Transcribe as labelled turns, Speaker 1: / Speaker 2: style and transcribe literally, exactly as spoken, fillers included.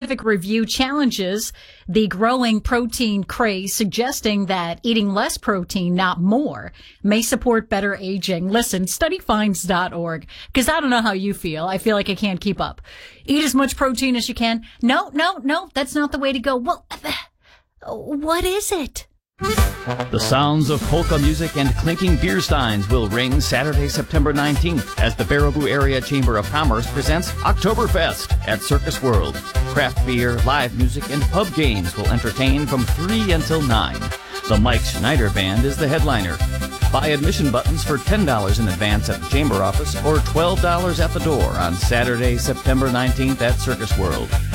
Speaker 1: scientific review challenges the growing protein craze, suggesting that eating less protein, not more, may support better aging. Listen, study finds dot org, because I don't know how you feel. I feel like I can't keep up. Eat as much protein as you can. No, no, no, that's not the way to go. Well, what is it?
Speaker 2: The sounds of polka music and clinking beer steins will ring Saturday, September nineteenth as the Baraboo Area Chamber of Commerce presents Oktoberfest at Circus World. Craft beer, live music, and pub games will entertain from three until nine. The Mike Schneider Band is the headliner. Buy admission buttons for ten dollars in advance at the Chamber office or twelve dollars at the door on Saturday, September nineteenth at Circus World.